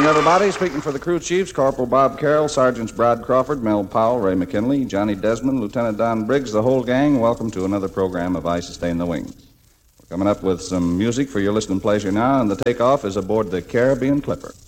everybody. Speaking for the crew chiefs, Corporal Bob Carroll, Sergeants Brad Crawford, Mel Powell, Ray McKinley, Johnny Desmond, Lieutenant Don Briggs, the whole gang, welcome to another program of I Sustain the Wings. We're coming up with some music for your listening pleasure now, and the takeoff is aboard the Caribbean Clipper.